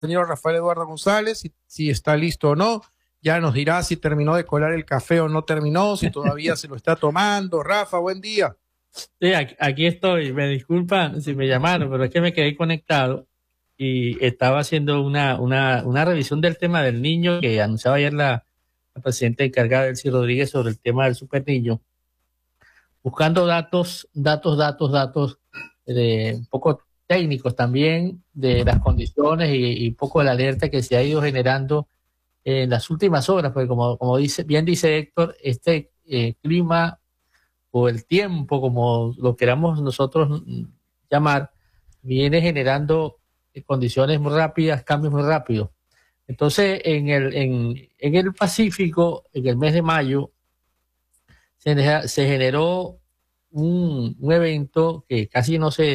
Señor Rafael Eduardo González, si está listo o no. Ya nos dirá si terminó de colar el café o no terminó, si todavía se lo está tomando. Rafa, buen día. Sí, aquí estoy. Me disculpan si me llamaron, pero es que me quedé conectado y estaba haciendo una revisión del tema del niño que anunciaba ayer la presidenta encargada, Elsie Rodríguez, sobre el tema del super niño, buscando datos de un poco técnicos también de las condiciones y un poco de la alerta que se ha ido generando en las últimas horas, porque como bien dice Héctor, este clima o el tiempo, como lo queramos nosotros llamar, viene generando condiciones muy rápidas, cambios muy rápidos. Entonces, en el Pacífico, en el mes de mayo, se generó un evento que casi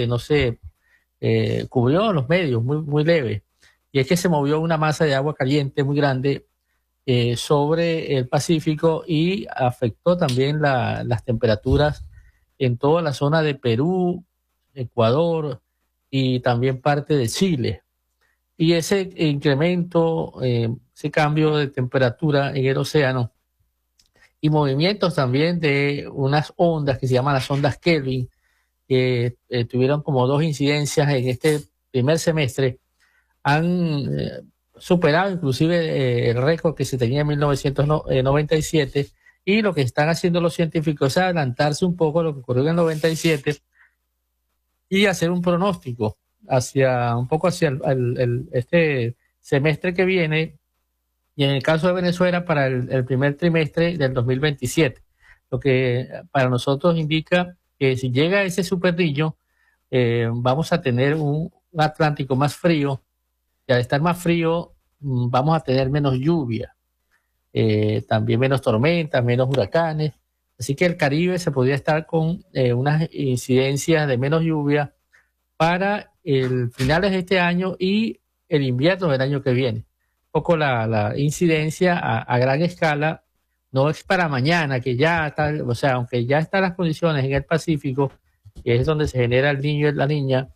no se cubrió en los medios, muy leve. Y es que se movió una masa de agua caliente muy grande sobre el Pacífico y afectó también las temperaturas en toda la zona de Perú, Ecuador y también parte de Chile. Y ese incremento, ese cambio de temperatura en el océano y movimientos también de unas ondas que se llaman las ondas Kelvin, que tuvieron como dos incidencias en este primer semestre, han superado inclusive el récord que se tenía en 1997 y lo que están haciendo los científicos es adelantarse un poco a lo que ocurrió en el 97 y hacer un pronóstico hacia un poco hacia este semestre que viene y en el caso de Venezuela para el primer trimestre del 2027, lo que para nosotros indica que si llega ese superniño vamos a tener un Atlántico más frío y al estar más frío vamos a tener menos lluvia, también menos tormentas, menos huracanes. Así que el Caribe se podría estar con unas incidencias de menos lluvia para el finales de este año y el invierno del año que viene. Un poco la incidencia a gran escala no es para mañana, que ya está, o sea, aunque ya están las condiciones en el Pacífico, que es donde se genera el niño y la niña,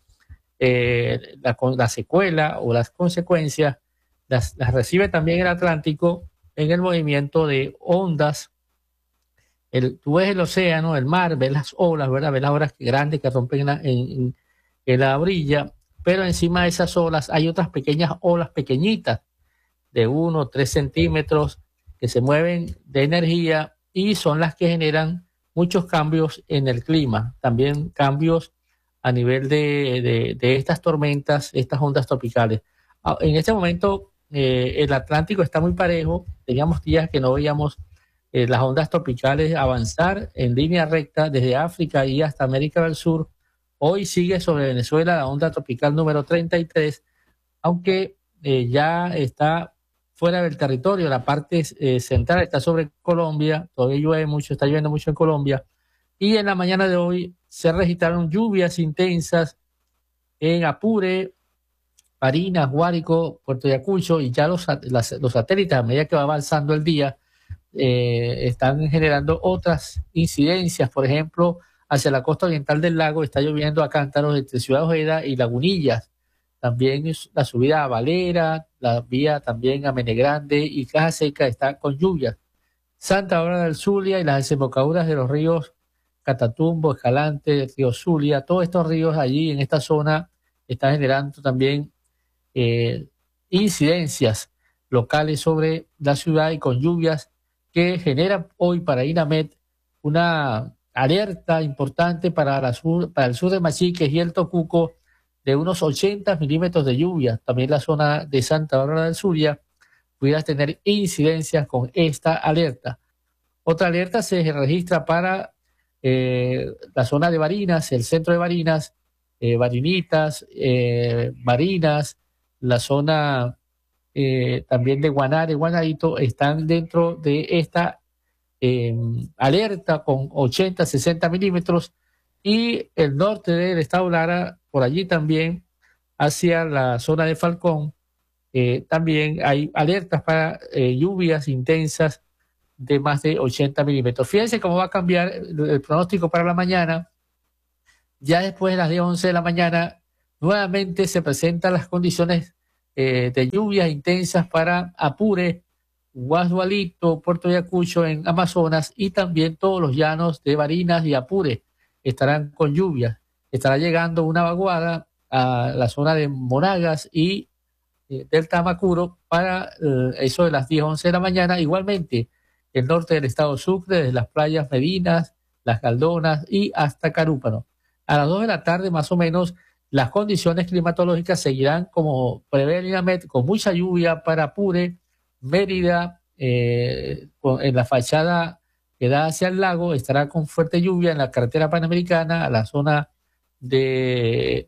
la secuela o las consecuencias las recibe también el Atlántico en el movimiento de ondas. Tú ves el océano, el mar, ves las olas, ¿verdad? Ves las olas grandes que rompen en la orilla, pero encima de esas olas hay otras pequeñas olas pequeñitas de 1 o 3 centímetros que se mueven de energía y son las que generan muchos cambios en el clima, también cambios a nivel de estas tormentas, estas ondas tropicales. En este momento el Atlántico está muy parejo, teníamos días que no veíamos las ondas tropicales avanzar en línea recta desde África y hasta América del Sur. Hoy sigue sobre Venezuela la onda tropical número 33, aunque ya está fuera del territorio, la parte central está sobre Colombia, todavía llueve mucho, está lloviendo mucho en Colombia, y en la mañana de hoy se registraron lluvias intensas en Apure, Barinas, Guárico, Puerto Ayacucho, y ya los satélites, a medida que va avanzando el día, están generando otras incidencias. Por ejemplo, hacia la costa oriental del lago está lloviendo a cántaros entre Ciudad Ojeda y Lagunillas. También la subida a Valera, la vía también a Menegrande y Caja Seca está con lluvias. Santa Bárbara del Zulia y las desembocaduras de los ríos Catatumbo, Escalante, Río Zulia, todos estos ríos allí en esta zona están generando también eh, incidencias locales sobre la ciudad y con lluvias que generan hoy para INAMED una alerta importante para el sur de Machiques y el Tocuco de unos 80 milímetros de lluvia. También la zona de Santa Bárbara del Zulia pudiera tener incidencias con esta alerta. Otra alerta se registra para la zona de Barinas, el centro de Barinas, Barinitas, Barinas, la zona también de Guanare, Guanarito, están dentro de esta eh, alerta con 80, 60 milímetros y el norte del estado Lara, por allí también, hacia la zona de Falcón, también hay alertas para lluvias intensas de más de 80 milímetros. Fíjense cómo va a cambiar el pronóstico para la mañana. Ya después de las 10, 11 de la mañana, nuevamente se presentan las condiciones de lluvias intensas para Apure, Guasdualito, Puerto Ayacucho en Amazonas y también todos los llanos de Barinas y Apure estarán con lluvias. Estará llegando una vaguada a la zona de Monagas y del Tamacuro para eso de las 10, 11 de la mañana. Igualmente, el norte del estado Sucre, desde las playas Medinas, Las Caldonas y hasta Carúpano. A las 2 de la tarde, más o menos, las condiciones climatológicas seguirán como prevé el INAMET, con mucha lluvia para Apure, Mérida, en la fachada que da hacia el lago, estará con fuerte lluvia en la carretera panamericana, a la zona de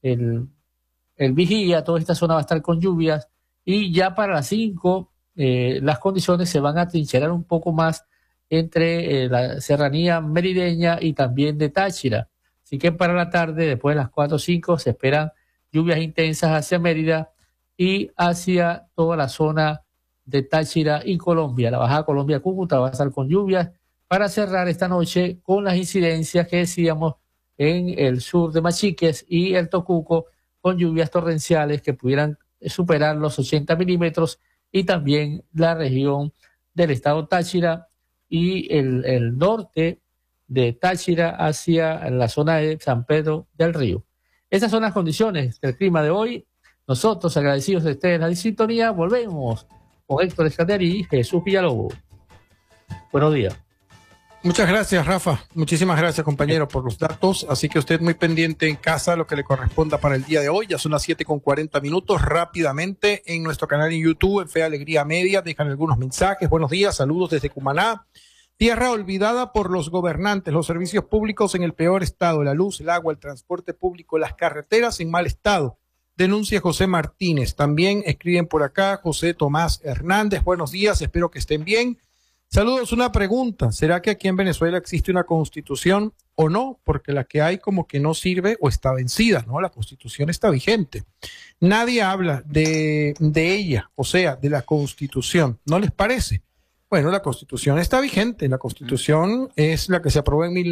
el Vigía, toda esta zona va a estar con lluvias, y ya para las 5 las condiciones se van a trincherar un poco más entre la serranía merideña y también de Táchira. Así que para la tarde, después de las 4 o 5, se esperan lluvias intensas hacia Mérida y hacia toda la zona de Táchira y Colombia. La Baja Colombia, Cúcuta va a estar con lluvias para cerrar esta noche con las incidencias que decíamos en el sur de Machiques y el Tocuco, con lluvias torrenciales que pudieran superar los 80 milímetros, y también la región del estado Táchira y el norte de Táchira hacia la zona de San Pedro del Río. Esas son las condiciones del clima de hoy. Nosotros, agradecidos de ustedes la sintonía, volvemos con Héctor Escandel y Jesús Villalobos. Buenos días. Muchas gracias, Rafa. Muchísimas gracias, compañero, por los datos. Así que usted muy pendiente en casa lo que le corresponda para el día de hoy. Ya son las 7:40. Rápidamente en nuestro canal en YouTube, en Fe Alegría Media, dejan algunos mensajes. Buenos días, saludos desde Cumaná. Tierra olvidada por los gobernantes, los servicios públicos en el peor estado, la luz, el agua, el transporte público, las carreteras en mal estado. Denuncia José Martínez. También escriben por acá José Tomás Hernández. Buenos días, espero que estén bien. Saludos, una pregunta. ¿Será que aquí en Venezuela existe una constitución o no? Porque la que hay como que no sirve o está vencida, ¿no? La constitución está vigente. Nadie habla de ella, o sea, de la constitución. ¿No les parece? Bueno, la constitución está vigente. La constitución es la que se aprobó en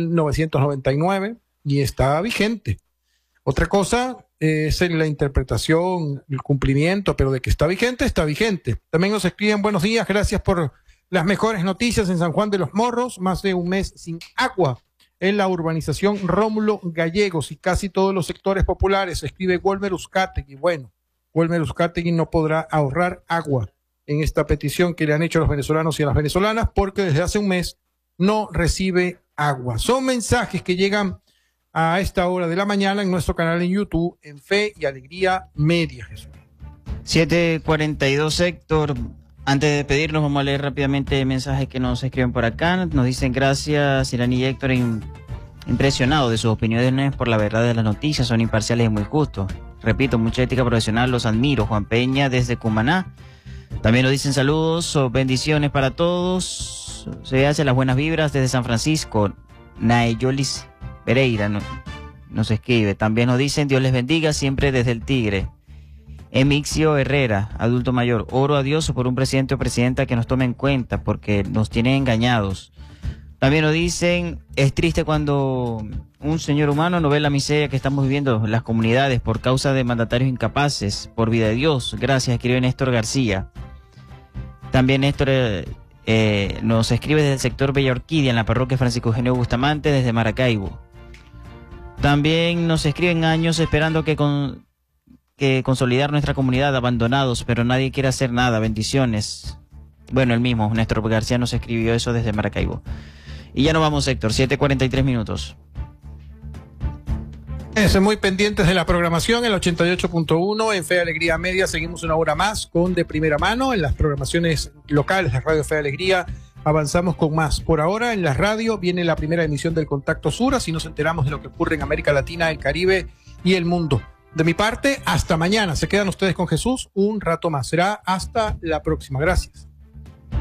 1999 y está vigente. Otra cosa es la interpretación, el cumplimiento, pero de que está vigente, está vigente. También nos escriben buenos días, gracias por las mejores noticias en San Juan de los Morros, más de un mes sin agua en la urbanización Rómulo Gallegos y casi todos los sectores populares. Escribe Wolmer Uzcategui. Bueno, Wolmer Uzcategui no podrá ahorrar agua en esta petición que le han hecho a los venezolanos y a las venezolanas, porque desde hace un mes no recibe agua. Son mensajes que llegan a esta hora de la mañana en nuestro canal en YouTube, en Fe y Alegría Media, Jesús. 7:42, Héctor. Antes de despedirnos, vamos a leer rápidamente mensajes que nos escriben por acá. Nos dicen gracias, Irani y Héctor, impresionados de sus opiniones por la verdad de las noticias, son imparciales y muy justos. Repito, mucha ética profesional, los admiro. Juan Peña desde Cumaná. También nos dicen saludos o bendiciones para todos. Se hace las buenas vibras desde San Francisco. Naeyolis Pereira nos escribe. También nos dicen Dios les bendiga siempre desde el Tigre. Emixio Herrera, adulto mayor, oro a Dios por un presidente o presidenta que nos tome en cuenta porque nos tienen engañados. También nos dicen, es triste cuando un señor humano no ve la miseria que estamos viviendo en las comunidades por causa de mandatarios incapaces, por vida de Dios. Gracias, escribe Néstor García. También Néstor nos escribe desde el sector Bella Orquídea, en la parroquia Francisco Eugenio Bustamante, desde Maracaibo. También nos escriben años esperando que consolidar nuestra comunidad, abandonados, pero nadie quiere hacer nada. Bendiciones. Bueno, el mismo, Néstor García nos escribió eso desde Maracaibo. Y ya nos vamos, Héctor, 7:43. Muy pendientes de la programación, el 88.1 en Fe Alegría Media. Seguimos una hora más con De Primera Mano. En las programaciones locales de Radio Fe Alegría avanzamos con más. Por ahora en la radio viene la primera emisión del Contacto Sur, así nos enteramos de lo que ocurre en América Latina, el Caribe y el mundo. De mi parte, hasta mañana. Se quedan ustedes con Jesús un rato más. Será hasta la próxima. Gracias.